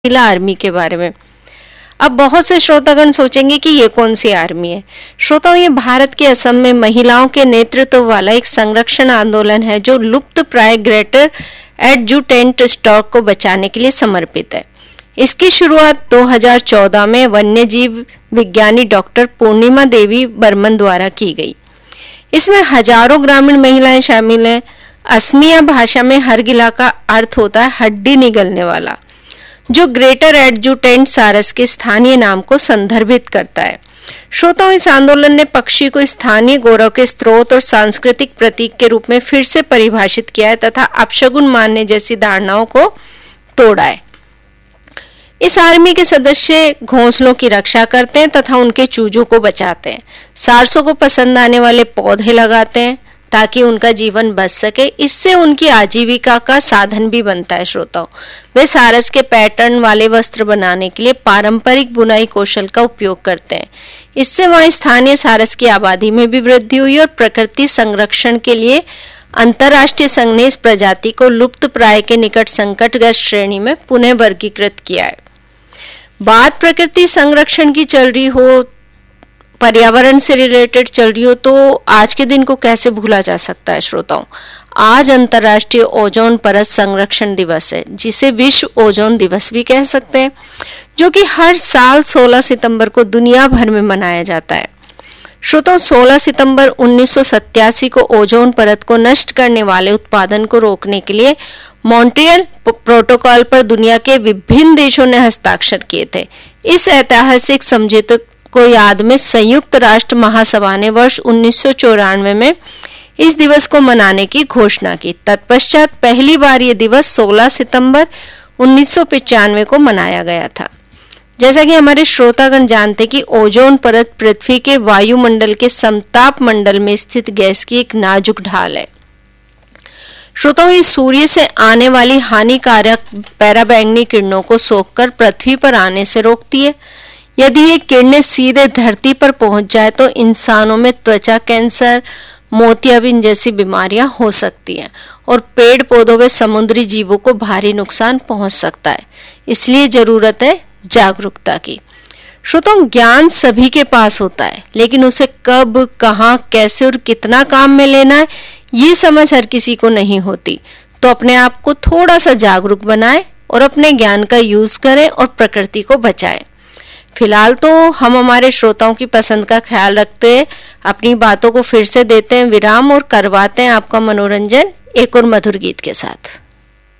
महिला आर्मी के बारे में। अब बहुत से श्रोतागण सोचेंगे कि ये कौन सी आर्मी है। श्रोताओं, ये भारत के असम में महिलाओं के नेतृत्व वाला एक संरक्षण आंदोलन है जो लुप्त प्राय ग्रेटर एडजुटेंट स्टॉक को बचाने के लिए समर्पित है। इसकी शुरुआत 2014 में वन्यजीव विज्ञानी डॉक्टर पूर्णिमा देवी बर्मन द्वारा की गई। इसमें हजारों ग्रामीण महिलाएं शामिल हैं। असमिया भाषा में हरगिला का अर्थ होता है हड्डी निगलने वाला, जो ग्रेटर एडजुटेंट सारस के स्थानीय नाम को संदर्भित करता है। श्रोताओं, इस आंदोलन ने पक्षी को स्थानीय गौरव के स्रोत और सांस्कृतिक प्रतीक के रूप में फिर से परिभाषित किया है तथा अपशगुन मानने जैसी धारणाओं को तोड़ा है। इस आर्मी के सदस्य घोंसलों की रक्षा करते हैं तथा उनके चूजों को बचाते हैं। सारसों को पसंद आने वाले पौधे लगाते हैं ताकि उनका जीवन बच सके। इससे उनकी आजीविका का साधन भी बनता है। श्रोताओं, वे सारस के पैटर्न वाले वस्त्र बनाने के लिए पारंपरिक बुनाई कौशल का उपयोग करते हैं। इससे वहां स्थानीय सारस की आबादी में भी वृद्धि हुई और प्रकृति संरक्षण के लिए अंतर्राष्ट्रीय संघ ने इस प्रजाति को लुप्त प्राय के निकट संकटग्रस्त श्रेणी में पुनः वर्गीकृत किया है। बात प्रकृति संरक्षण की चल रही हो, पर्यावरण से रिलेटेड चल रही हो, तो आज के दिन को कैसे भूला जा सकता है। श्रोताओं, आज अंतर्राष्ट्रीय ओजोन परत संरक्षण दिवस है, जिसे विश्व ओजोन दिवस भी कह सकते हैं, जो कि हर साल 16 सितंबर को दुनिया भर में मनाया जाता है। श्रोताओं, 16 सितंबर 1987 को ओजोन परत को नष्ट करने वाले उत्पादन को रोकने के लिए मॉन्ट्रियल प्रोटोकॉल पर दुनिया के विभिन्न देशों ने हस्ताक्षर किए थे। इस ऐतिहासिक समझौते को याद में संयुक्त राष्ट्र महासभा ने वर्ष 1994 में इस दिवस को मनाने की घोषणा की। तत्पश्चात पहली बार ये दिवस 16 सितंबर 1995 को मनाया गया था। जैसा कि हमारे श्रोतागण जानते कि ओजोन परत पृथ्वी के वायुमंडल के समताप मंडल में स्थित गैस की एक नाजुक ढाल है। श्रोताओं, ये सूर्य से आने वाली हानिकारक पराबैंगनी किरणों को सोखकर पृथ्वी पर आने से रोकती है। यदि ये किरणें सीधे धरती पर पहुंच जाए तो इंसानों में त्वचा कैंसर, मोतियाबिंद जैसी बीमारियां हो सकती हैं और पेड़ पौधों व समुद्री जीवों को भारी नुकसान पहुंच सकता है। इसलिए जरूरत है जागरूकता की। श्रोताओं, ज्ञान सभी के पास होता है, लेकिन उसे कब, कहां, कैसे और कितना काम में लेना है, ये समझ हर किसी को नहीं होती। तो अपने आप को थोड़ा सा जागरूक बनाएं और अपने ज्ञान का यूज करें और प्रकृति को बचाएं। फिलहाल तो हम हमारे श्रोताओं की पसंद का ख्याल रखते हैं, अपनी बातों को फिर से देते हैं विराम और करवाते हैं आपका मनोरंजन एक और मधुर गीत के साथ।